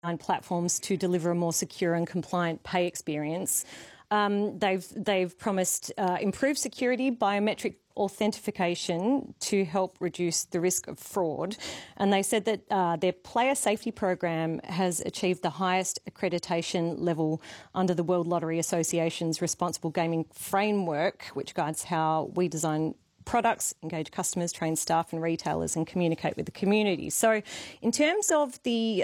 platforms to deliver a more secure and compliant pay experience. They've promised improved security, biometric authentication to help reduce the risk of fraud. And they said that their player safety program has achieved the highest accreditation level under the World Lottery Association's Responsible Gaming Framework, which guides how we design products, engage customers, train staff and retailers and communicate with the community. So in terms of the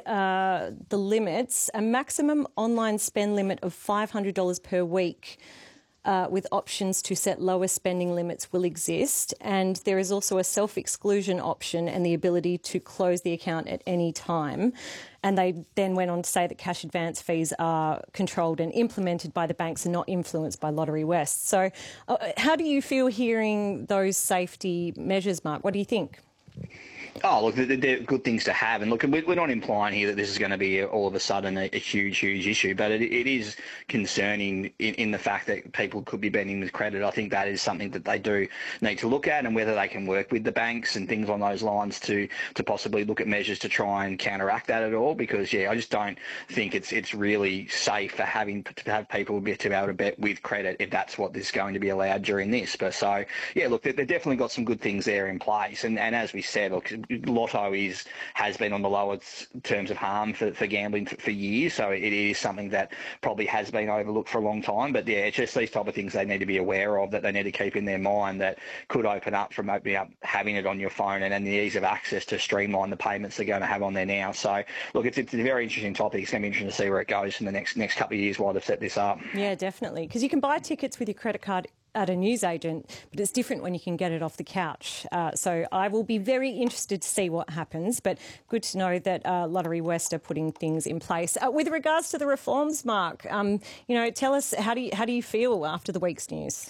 limits, a maximum online spend limit of $500 per week with options to set lower spending limits will exist. And there is also a self-exclusion option and the ability to close the account at any time. And they then went on to say that cash advance fees are controlled and implemented by the banks and not influenced by Lotterywest. So how do you feel hearing those safety measures, Mark? What do you think? Oh, look, they're good things to have. And look, we're not implying here that this is going to be all of a sudden a huge issue, but it is concerning in the fact that people could be bending with credit. I think that is something that they do need to look at, and whether they can work with the banks and things on those lines to possibly look at measures to try and counteract that at all. Because, I just don't think it's really safe to have people be able to bet with credit if that's what is going to be allowed during this. But so, look, they've definitely got some good things there in place. And as we said, look, Lotto has been on the lowest terms of harm for gambling for years, so it is something that probably has been overlooked for a long time. But it's just these type of things they need to be aware of, that they need to keep in their mind, that could open up from opening up having it on your phone and then the ease of access to streamline the payments they're going to have on there now. So look, it's a very interesting topic. It's going to be interesting to see where it goes in the next couple of years while they've set this up. Yeah, definitely, because you can buy tickets with your credit card at a newsagent, but it's different when you can get it off the couch. So I will be very interested to see what happens, but good to know that Lotterywest are putting things in place. With regards to the reforms, Mark, tell us, how do you feel after the week's news?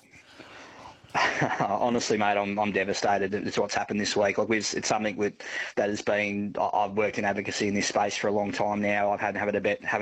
Honestly, mate, I'm devastated. It's what's happened this week. Like, it's something that has been. I've worked in advocacy in this space for a long time now. Haven't had a bet in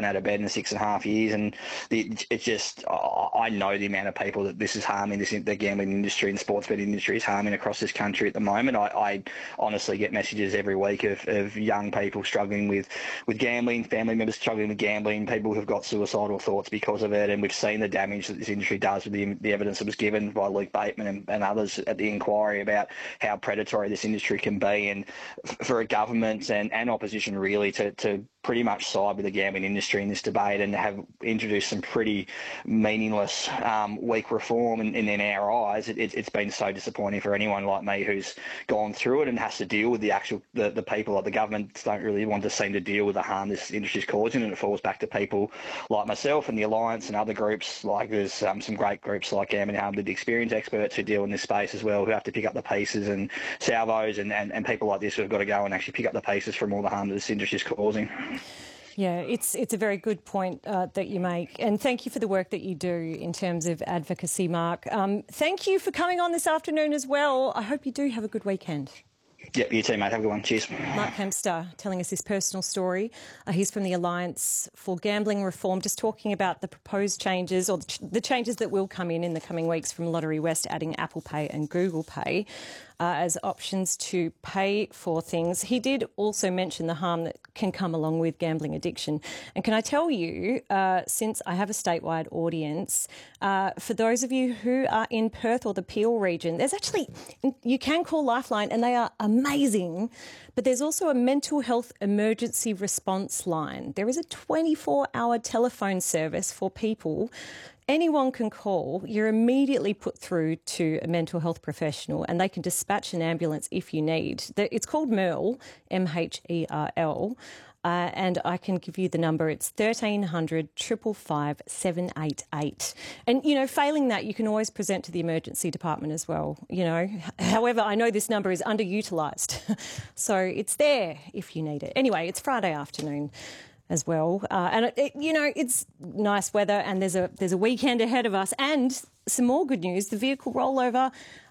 6.5 years, and it's just. I know the amount of people that this is harming. The gambling industry and sports betting industry is harming across this country at the moment. I honestly get messages every week of young people struggling with gambling, family members struggling with gambling, people who've got suicidal thoughts because of it, and we've seen the damage that this industry does with the evidence that was given by Luke Bateman and others at the inquiry about how predatory this industry can be. And for a government and opposition really to pretty much side with the gambling industry in this debate and have introduced some pretty meaningless weak reform in our eyes, it's been so disappointing for anyone like me who's gone through it and has to deal with the people. Like, the government don't really want to seem to deal with the harm this industry is causing, and it falls back to people like myself and the Alliance and other groups. Like, there's some great groups like Gambling Harm Lived Experience experts who deal in this space as well, who have to pick up the pieces, and salvos and people like this who have got to go and actually pick up the pieces from all the harm that this industry is causing. Yeah, it's a very good point that you make, and thank you for the work that you do in terms of advocacy, Mark. Thank you for coming on this afternoon as well. I hope you do have a good weekend. Yep, you too, mate. Have a good one. Cheers. Mark Hemster telling us his personal story. He's from the Alliance for Gambling Reform, just talking about the proposed changes, or the changes that will come in the coming weeks from Lotterywest, adding Apple Pay and Google Pay as options to pay for things. He did also mention the harm that can come along with gambling addiction. And can I tell you, since I have a statewide audience, for those of you who are in Perth or the Peel region, you can call Lifeline and they are amazing, but there's also a mental health emergency response line. There is a 24-hour telephone service for people. Anyone can call. You're immediately put through to a mental health professional and they can dispatch an ambulance if you need. It's called MERL, M-H-E-R-L, and I can give you the number. It's 1300 555 788. And, failing that, you can always present to the emergency department as well, However, I know this number is underutilised, so it's there if you need it. Anyway, it's Friday afternoon as well. And it's nice weather and there's a weekend ahead of us. And some more good news, the vehicle rollover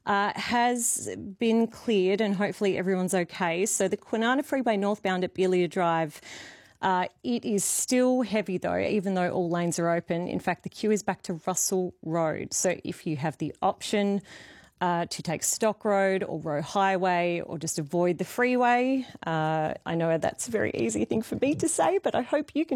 has been cleared and hopefully everyone's okay. So the Kwinana Freeway northbound at Belia Drive, it is still heavy though, even though all lanes are open. In fact, the queue is back to Russell Road. So if you have the option to take Stock Road or Roe Highway or just avoid the freeway. I know that's a very easy thing for me to say, but I hope you can